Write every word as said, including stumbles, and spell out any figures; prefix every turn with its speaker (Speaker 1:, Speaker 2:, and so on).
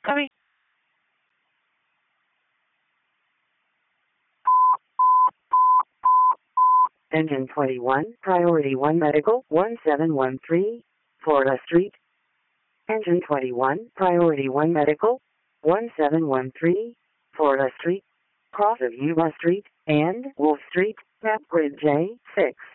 Speaker 1: Sorry.
Speaker 2: Engine twenty-one, Priority one Medical, one seven one three, Florida Street. Engine twenty-one, Priority one Medical, one seven one three, Florida Street. Cross of Yuba Street and Wolf Street, Map Grid J six.